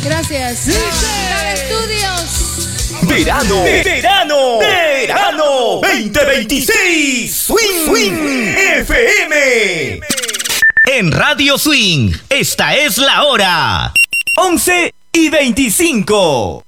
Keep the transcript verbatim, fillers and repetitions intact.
Gracias. Dale Estudios. Verano, verano, verano veinte veintiséis. Swing, Swing F M. En Radio Swing, esta es la hora. once y veinticinco.